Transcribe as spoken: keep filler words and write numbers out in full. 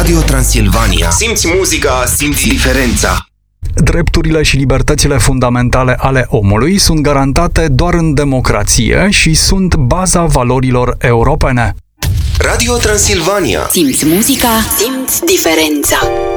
Radio Transilvania. Simți muzica, simți diferența. Drepturile și libertățile fundamentale ale omului sunt garantate doar în democrație și sunt baza valorilor europene. Radio Transilvania. Simți muzica, simți diferența.